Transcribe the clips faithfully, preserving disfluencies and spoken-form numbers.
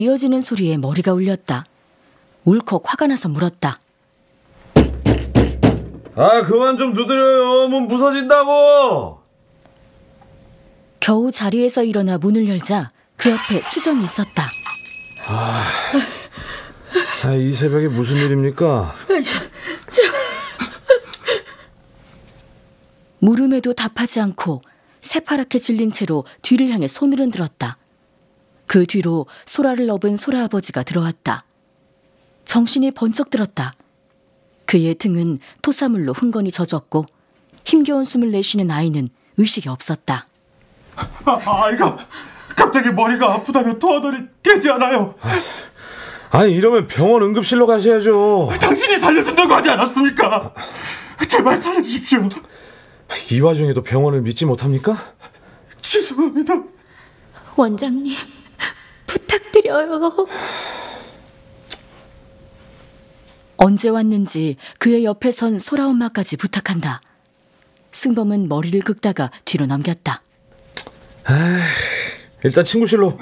이어지는 소리에 머리가 울렸다. 울컥 화가 나서 물었다. 아, 그만 좀 두드려요. 문 부서진다고. 겨우 자리에서 일어나 문을 열자 그 옆에 수정이 있었다. 아, 아, 이 새벽에 무슨 일입니까? 저, 저... 물음에도 답하지 않고 새파랗게 질린 채로 뒤를 향해 손을 흔들었다. 그 뒤로 소라를 업은 소라아버지가 들어왔다. 정신이 번쩍 들었다. 그의 등은 토사물로 흥건히 젖었고 힘겨운 숨을 내쉬는 아이는 의식이 없었다. 아, 아이가 갑자기 머리가 아프다며 토하더니 깨지 않아요. 아니, 이러면 병원 응급실로 가셔야죠. 당신이 살려준다고 하지 않았습니까? 제발 살려주십시오. 이 와중에도 병원을 믿지 못합니까? 죄송합니다. 원장님, 부탁드려요. 언제 왔는지 그의 옆에 선 소라 엄마까지 부탁한다. 승범은 머리를 긁다가 뒤로 넘겼다. 아, 일단 친구실로.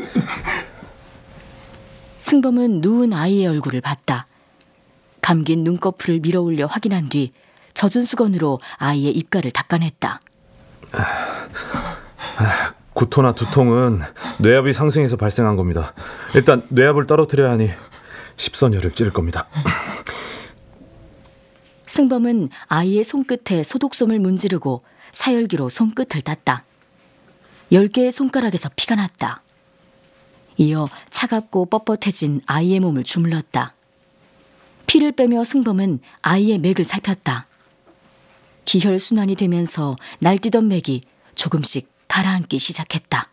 승범은 누운 아이의 얼굴을 봤다. 감긴 눈꺼풀을 밀어 올려 확인한 뒤 젖은 수건으로 아이의 입가를 닦아냈다. 아, 아, 구토나 두통은 뇌압이 상승해서 발생한 겁니다. 일단 뇌압을 떨어뜨려야 하니 십선혈을 찌를 겁니다. 승범은 아이의 손끝에 소독솜을 문지르고 사열기로 손끝을 땄다. 열 개의 손가락에서 피가 났다. 이어 차갑고 뻣뻣해진 아이의 몸을 주물렀다. 피를 빼며 승범은 아이의 맥을 살폈다. 기혈순환이 되면서 날뛰던 맥이 조금씩 가라앉기 시작했다.